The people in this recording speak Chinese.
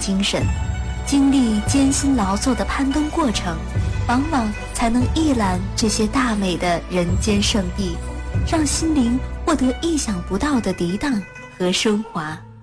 精神，经历艰辛劳作的攀登过程，往往才能一览这些大美的人间圣地，让心灵获得意想不到的涤荡和升华。